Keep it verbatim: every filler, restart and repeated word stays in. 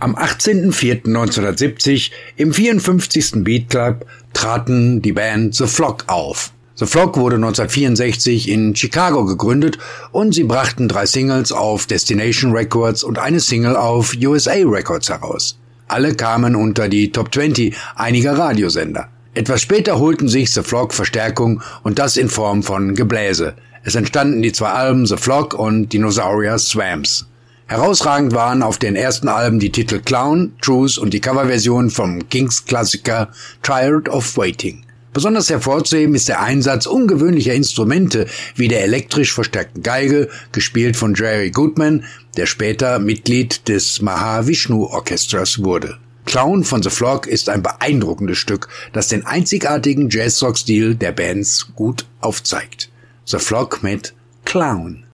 Am achtzehnten vierten neunzehnhundertsiebzig im vierundfünfzigsten Beat Club traten die Band The Flock auf. The Flock wurde neunzehnhundertvierundsechzig in Chicago gegründet und sie brachten drei Singles auf Destination Records und eine Single auf U S A Records heraus. Alle kamen unter die Top zwanzig einiger Radiosender. Etwas später holten sich The Flock Verstärkung und das in Form von Gebläse. Es entstanden die zwei Alben The Flock und Dinosaurier Swamps. Herausragend waren auf den ersten Alben die Titel Clown, Truth und die Coverversion vom Kings-Klassiker Tired of Waiting. Besonders hervorzuheben ist der Einsatz ungewöhnlicher Instrumente wie der elektrisch verstärkten Geige, gespielt von Jerry Goodman, der später Mitglied des Mahavishnu-Orchesters wurde. Clown von The Flock ist ein beeindruckendes Stück, das den einzigartigen Jazzrock-Stil der Bands gut aufzeigt. The Flock mit Clown.